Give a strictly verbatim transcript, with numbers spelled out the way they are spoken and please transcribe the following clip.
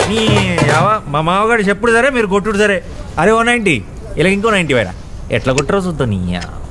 నీ యవ్వ- మా మామగాడు చెప్పుడు సరే మీరు కొట్టుడు సరే. అరే ఓ నైంటీ ఇలా ఇంకో నైంటీ వేరా ఎట్లా కొట్టరో చూద్దాం నీ